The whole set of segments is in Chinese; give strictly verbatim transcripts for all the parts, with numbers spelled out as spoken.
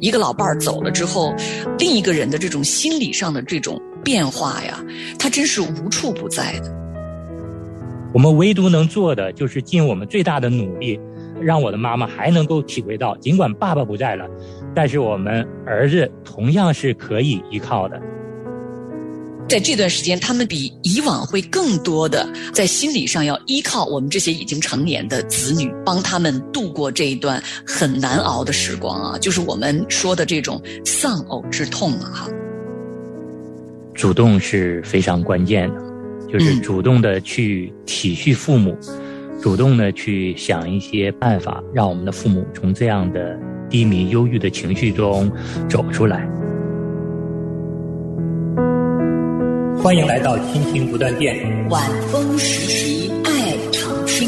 一个老伴儿走了之后，另一个人的这种心理上的这种变化呀，它真是无处不在的。 我们唯独能做的就是尽我们最大的努力，让我的妈妈还能够体会到，尽管爸爸不在了，但是我们儿子同样是可以依靠的。 在这段时间，他们比以往会更多的在心理上要依靠我们这些已经成年的子女，帮他们度过这一段很难熬的时光啊，就是我们说的这种丧偶之痛啊。 主动是非常关键的，就是主动的去体恤父母，嗯、主动的去想一些办法，让我们的父母从这样的低迷忧郁的情绪中走出来。欢迎来到亲情不断电， 晚风时习爱常青。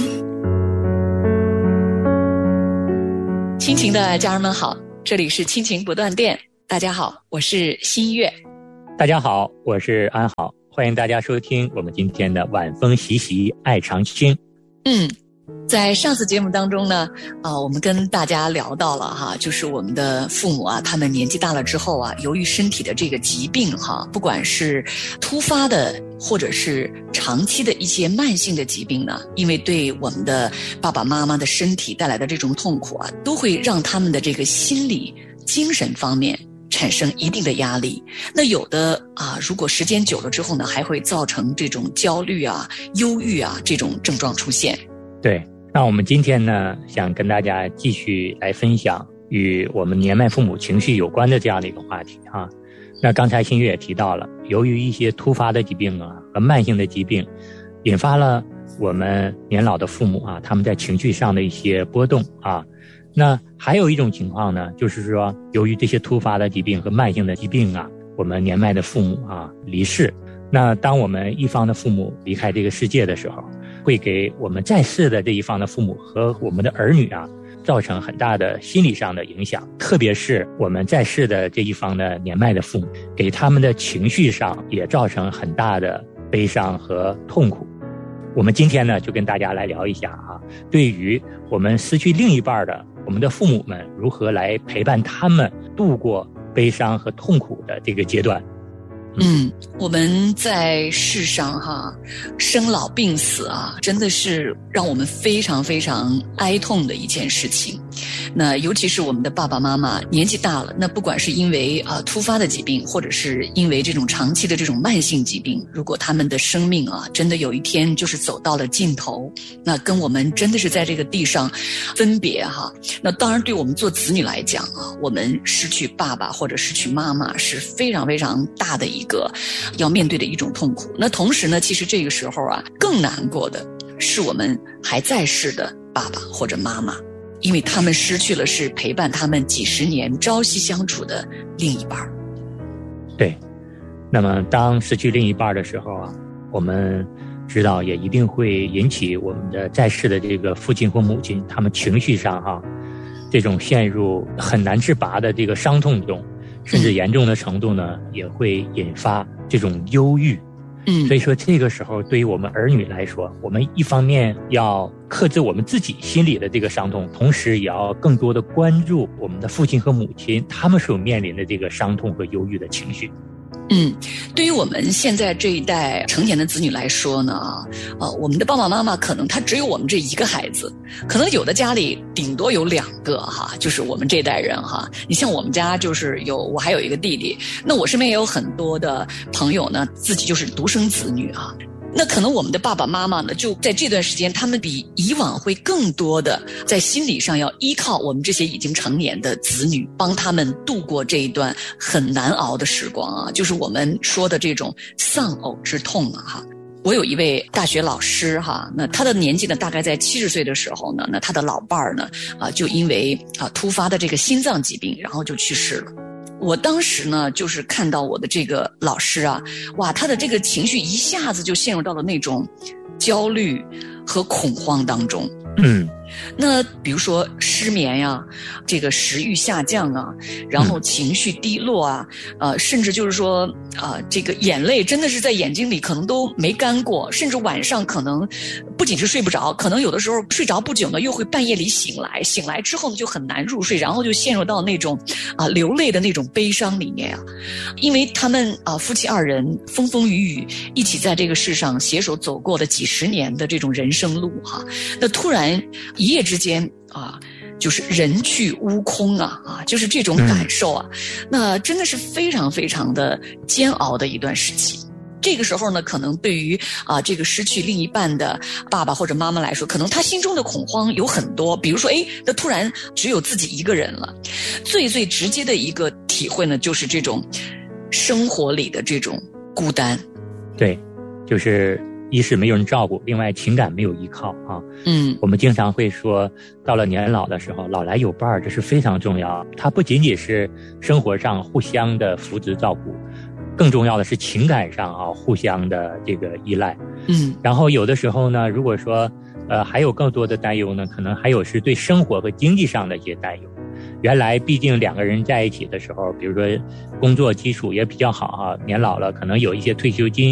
亲情的家人们好，这里是亲情不断电。大家好，我是新月。 大家好，我是安好。欢迎大家收听我们今天的晚风习习爱常青。 嗯，在上次节目当中呢，啊、呃，我们跟大家聊到了哈，就是我们的父母啊，他们年纪大了之后啊，由于身体的这个疾病哈，不管是突发的或者是长期的一些慢性的疾病呢，因为对我们的爸爸妈妈的身体带来的这种痛苦啊，都会让他们的这个心理、精神方面产生一定的压力。那有的啊，如果时间久了之后呢，还会造成这种焦虑啊、忧郁啊这种症状出现。 对，那我们今天呢，想跟大家继续来分享与我们年迈父母情绪有关的这样的一个话题哈。那刚才新月也提到了，由于一些突发的疾病啊和慢性的疾病，引发了我们年老的父母啊，他们在情绪上的一些波动啊。那还有一种情况呢，就是说由于这些突发的疾病和慢性的疾病啊，我们年迈的父母啊离世。那当我们一方的父母离开这个世界的时候，会给我们在世的这一方的父母和我们的儿女啊造成很大的心理上的影响，特别是我们在世的这一方的年迈的父母，给他们的情绪上也造成很大的悲伤和痛苦。我们今天呢，就跟大家来聊一下啊，对于我们失去另一半的我们的父母们，如何来陪伴他们度过悲伤和痛苦的这个阶段。 嗯，我们在世上哈，生老病死啊，真的是让我们非常非常哀痛的一件事情。那尤其是我们的爸爸妈妈年纪大了，那不管是因为啊、呃、突发的疾病，或者是因为这种长期的这种慢性疾病，如果他们的生命啊真的有一天就是走到了尽头，那跟我们真的是在这个地上分别哈。那当然对我们做子女来讲啊，我们失去爸爸或者失去妈妈是非常非常大的一个要面对的一种痛苦。那同时呢，其实这个时候啊，更难过的是我们还在世的爸爸或者妈妈，因为他们失去了是陪伴他们几十年朝夕相处的另一半。 对，那么当失去另一半的时候啊，我们知道也一定会引起我们的在世的这个父亲或母亲，他们情绪上哈、啊，这种陷入很难自拔的这个伤痛中，甚至严重的程度呢，也会引发这种忧郁。嗯，所以说这个时候对于我们儿女来说，我们一方面要克制我们自己心里的这个伤痛，同时也要更多的关注我们的父亲和母亲他们所面临的这个伤痛和忧郁的情绪。 嗯，对于我们现在这一代成年的子女来说呢，呃，我们的爸爸妈妈可能他只有我们这一个孩子，可能有的家里顶多有两个哈，就是我们这代人哈。你像我们家就是有，我还有一个弟弟，那我身边也有很多的朋友呢，自己就是独生子女啊。那可能我们的爸爸妈妈呢，就在这段时间，他们比以往会更多的在心理上要依靠我们这些已经成年的子女，帮他们度过这一段很难熬的时光啊，就是我们说的这种丧偶之痛啊哈。我有一位大学老师哈，那他的年纪呢大概在七十岁的时候呢，那他的老伴儿呢啊就因为啊突发的这个心脏疾病，然后就去世了。我当时呢，就是看到我的这个老师啊，哇，他的这个情绪一下子就陷入到了那种焦虑和恐慌当中。 嗯， 那比如说失眠呀，这个食欲下降啊，然后情绪低落啊，嗯、呃，甚至就是说啊、呃，这个眼泪真的是在眼睛里可能都没干过，甚至晚上可能不仅是睡不着，可能有的时候睡着不久呢，又会半夜里醒来，醒来之后呢就很难入睡，然后就陷入到那种啊、呃、流泪的那种悲伤里面啊，因为他们啊、呃、夫妻二人风风雨雨一起在这个世上携手走过的几十年的这种人生路哈、啊，那突然一夜之间啊，就是人去屋空啊啊，就是这种感受啊，嗯、那真的是非常非常的煎熬的一段时期。这个时候呢，可能对于啊这个失去另一半的爸爸或者妈妈来说，可能他心中的恐慌有很多，比如说，哎，那突然只有自己一个人了。最最直接的一个体会呢，就是这种生活里的这种孤单。 对，就是一是没有人照顾，另外情感没有依靠啊。 嗯， 我们经常会说，到了年老的时候，老来有伴儿，这是非常重要。它不仅仅是生活上互相的扶持照顾。更重要的是情感上啊，互相的这个依赖。 嗯， 然后有的时候呢，如果说呃还有更多的担忧呢，可能还有是对生活和经济上的一些担忧。原来毕竟两个人在一起的时候，比如说工作基础也比较好啊，年老了可能有一些退休金